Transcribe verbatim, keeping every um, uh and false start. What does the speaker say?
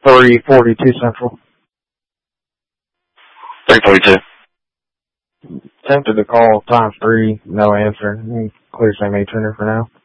three forty-two Central. three forty-two. Attempted to call times three, no answer. Clear Saint Turner for now.